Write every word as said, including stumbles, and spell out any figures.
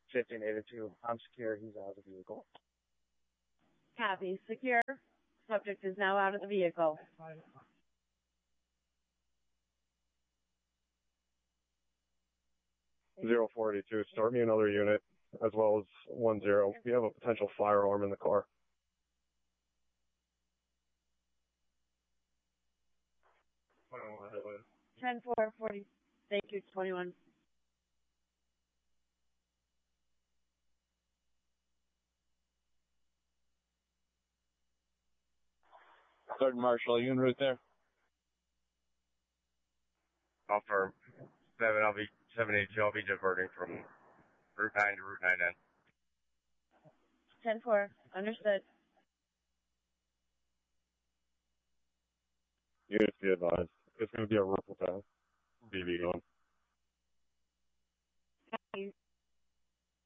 fifteen eighty-two. I'm secure. He's out of the vehicle. Copy. Secure. Subject is now out of the vehicle. zero four eighty-two, start me another unit, as well as one zero. We have a potential firearm in the car. ten four forty. Thank you, twenty-one. Sergeant Marshall, you en route there? Confirm. Seven, I'll be seven eighty-two. I'll be diverting from Route nine to Route nine N. ten four. Understood. Units be advised. It's going to be a ripple path. B B going. Copy.